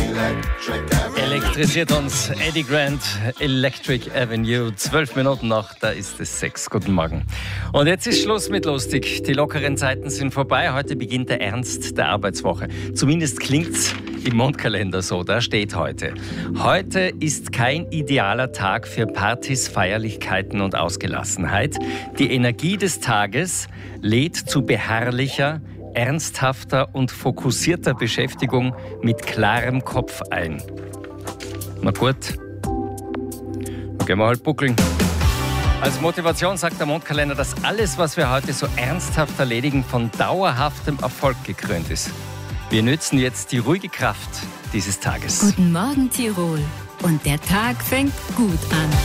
Elektrisiert uns Eddie Grant, Electric Avenue. 12 Minuten noch, da ist es 6. Guten Morgen. Und jetzt ist Schluss mit lustig. Die lockeren Zeiten sind vorbei. Heute beginnt der Ernst der Arbeitswoche. Zumindest klingt's im Mondkalender so. Da steht heute. Heute ist kein idealer Tag für Partys, Feierlichkeiten und Ausgelassenheit. Die Energie des Tages lädt zu beharrlicher, ernsthafter und fokussierter Beschäftigung mit klarem Kopf ein. Na gut, dann gehen wir halt buckeln. Als Motivation sagt der Mondkalender, dass alles, was wir heute so ernsthaft erledigen, von dauerhaftem Erfolg gekrönt ist. Wir nützen jetzt die ruhige Kraft dieses Tages. Guten Morgen, Tirol. Und der Tag fängt gut an.